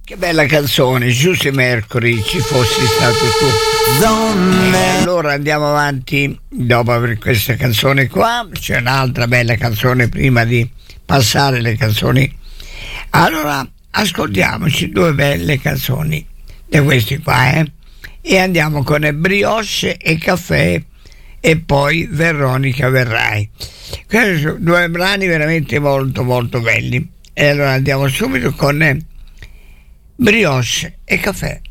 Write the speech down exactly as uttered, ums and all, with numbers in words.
Che bella canzone, Giuseppe Mercury, Ci fossi stato tu. E allora andiamo avanti, dopo aver questa canzone qua, c'è un'altra bella canzone prima di passare le canzoni. Allora, ascoltiamoci due belle canzoni di questi qua, eh? E andiamo con Brioche e Caffè e poi Veronica Verrai. Questi sono due brani veramente molto molto belli. E allora andiamo subito con Brioche e Caffè.